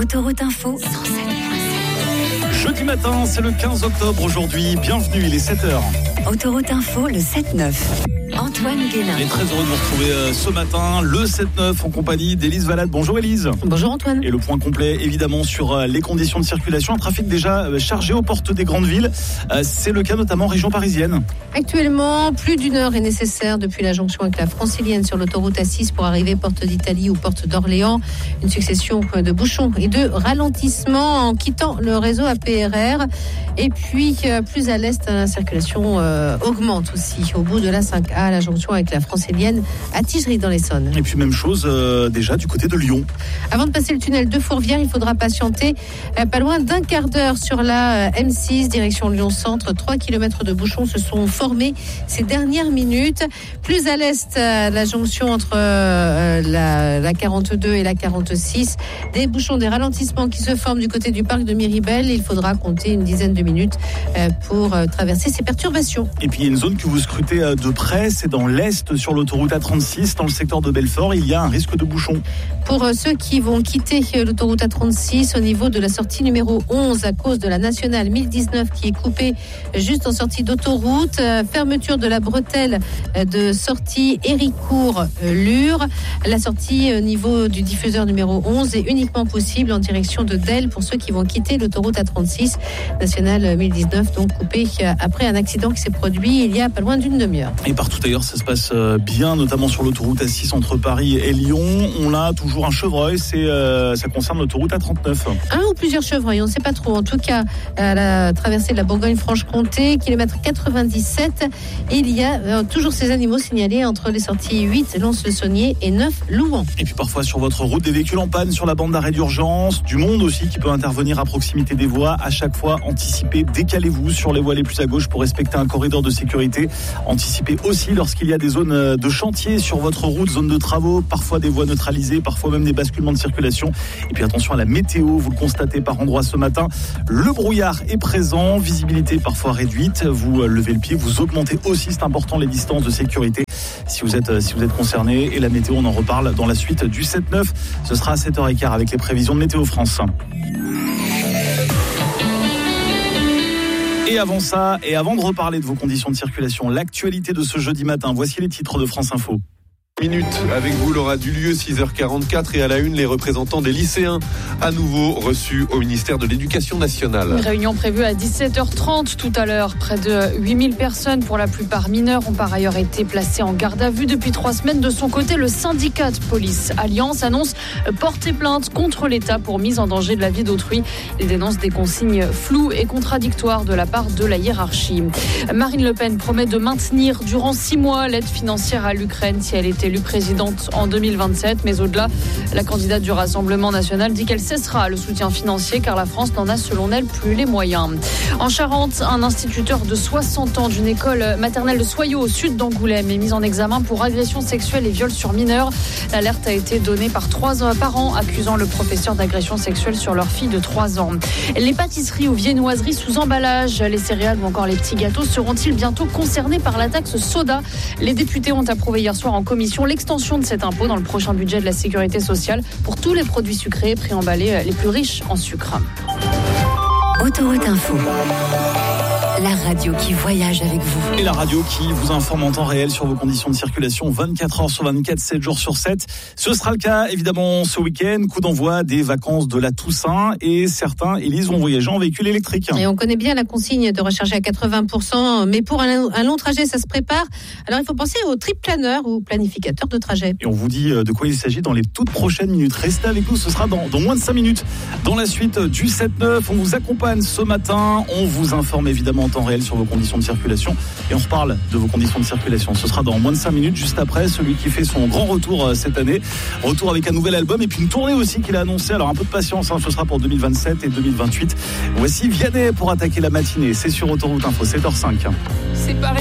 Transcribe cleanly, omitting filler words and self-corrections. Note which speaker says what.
Speaker 1: Autoroute Info 107.7.
Speaker 2: Jeudi matin, c'est le 15 octobre aujourd'hui. Bienvenue, il est 7h.
Speaker 1: Autoroute Info, le 7-9. Antoine Guénin.
Speaker 2: On est très heureux de vous retrouver ce matin, le 7-9, en compagnie d'Élise Valade. Bonjour Élise.
Speaker 3: Bonjour Antoine.
Speaker 2: Et le point complet, évidemment, sur les conditions de circulation. Un trafic déjà chargé aux portes des grandes villes. C'est le cas notamment en région parisienne.
Speaker 3: Actuellement, plus d'une heure est nécessaire depuis la jonction avec la Francilienne sur l'autoroute A6 pour arriver porte d'Italie ou porte d'Orléans. Une succession de bouchons et de ralentissements en quittant le réseau APRR. Et puis, plus à l'est, la circulation augmente aussi. Au bout de la 5A, la jonction avec la Francilienne à Tigerie dans l'Essonne.
Speaker 2: Et puis même chose déjà du côté de Lyon.
Speaker 3: Avant de passer le tunnel de Fourvière, il faudra patienter pas loin d'un quart d'heure sur la M6, direction Lyon-Centre. 3 km de bouchons se sont formés ces dernières minutes. Plus à l'est, la jonction entre la 42 et la 46. Des bouchons, des ralentissements qui se forment du côté du parc de Miribel. Il faudra compter une dizaine de minutes pour traverser ces perturbations.
Speaker 2: Et puis il y a une zone que vous scrutez de près, c'est dans l'est sur l'autoroute A36, dans le secteur de Belfort, il y a un risque de bouchon.
Speaker 3: Pour ceux qui vont quitter l'autoroute A36 au niveau de la sortie numéro 11 à cause de la nationale 1019 qui est coupée juste en sortie d'autoroute, fermeture de la bretelle de sortie Héricourt-Lure. La sortie au niveau du diffuseur numéro 11 est uniquement possible en direction de Delle pour ceux qui vont quitter l'autoroute A36, nationale 1019, donc coupée après un accident qui s'est produit il y a pas loin d'une demi-heure.
Speaker 2: Et partout ailleurs, ça se passe bien, notamment sur l'autoroute A6 entre Paris et Lyon. On a toujours un chevreuil, ça concerne l'autoroute A39.
Speaker 3: Un ou plusieurs chevreuils, on ne sait pas trop. En tout cas, à la traversée de la Bourgogne-Franche-Comté, kilomètre 97, il y a toujours ces animaux signalés entre les sorties 8, Lons-le-Saunier et 9, Louan.
Speaker 2: Et puis parfois sur votre route, des véhicules en panne sur la bande d'arrêt d'urgence, du monde aussi qui peut intervenir à proximité des voies. À chaque fois, anticipez, décalez-vous sur les voies les plus à gauche pour respecter un corridor de sécurité. Anticipez aussi lorsqu'il y a des zones de chantier sur votre route, zones de travaux, parfois des voies neutralisées, parfois même des basculements de circulation. Et puis attention à la météo, vous le constatez par endroits ce matin, le brouillard est présent, visibilité parfois réduite, vous levez le pied, vous augmentez aussi, c'est important, les distances de sécurité si vous êtes concerné. Et la météo, on en reparle dans la suite du 7-9, ce sera à 7h15 avec les prévisions de Météo France. Et avant ça, et avant de reparler de vos conditions de circulation, l'actualité de ce jeudi matin, voici les titres de France Info.
Speaker 4: Minutes avec vous, Laura Dulieu, 6h44, et à la une, les représentants des lycéens à nouveau reçus au ministère de l'Éducation nationale.
Speaker 5: Une réunion prévue à 17h30 tout à l'heure. Près de 8000 personnes, pour la plupart mineures, ont par ailleurs été placées en garde à vue depuis 3 semaines. De son côté, le syndicat de police Alliance annonce porter plainte contre l'État pour mise en danger de la vie d'autrui. Il dénonce des consignes floues et contradictoires de la part de la hiérarchie. Marine Le Pen promet de maintenir durant 6 mois l'aide financière à l'Ukraine si elle est élue présidente en 2027, mais au-delà, la candidate du Rassemblement national dit qu'elle cessera le soutien financier car la France n'en a selon elle plus les moyens. En Charente, un instituteur de 60 ans d'une école maternelle de Soyaux au sud d'Angoulême est mis en examen pour agression sexuelle et viol sur mineurs. L'alerte a été donnée par 3 parents accusant le professeur d'agression sexuelle sur leur fille de 3 ans. Les pâtisseries ou viennoiseries sous emballage, les céréales ou encore les petits gâteaux seront-ils bientôt concernés par la taxe soda ? Les députés ont approuvé hier soir en commission l'extension de cet impôt dans le prochain budget de la sécurité sociale pour tous les produits sucrés préemballés les plus riches en sucre.
Speaker 1: Autoroute Info. La radio qui voyage avec vous.
Speaker 2: Et la radio qui vous informe en temps réel sur vos conditions de circulation 24h sur 24, 7 jours sur 7. Ce sera le cas évidemment ce week-end, coup d'envoi des vacances de la Toussaint, et certains, Élise, vont voyager en véhicule électrique.
Speaker 3: Et on connaît bien la consigne de recharger à 80%, mais pour un long trajet, ça se prépare. Alors il faut penser au trip planeur ou planificateur de trajet.
Speaker 2: Et on vous dit de quoi il s'agit dans les toutes prochaines minutes. Restez avec nous, ce sera dans moins de 5 minutes. Dans la suite du 7-9, on vous accompagne ce matin, on vous informe évidemment en temps réel sur vos conditions de circulation, et on reparle de vos conditions de circulation. Ce sera dans moins de 5 minutes, juste après celui qui fait son grand retour cette année. Retour avec un nouvel album et puis une tournée aussi qu'il a annoncé. Alors un peu de patience, ce sera pour 2027 et 2028. Voici Vianney pour attaquer la matinée. C'est sur Autoroute Info, 7h05.
Speaker 6: C'est pareil.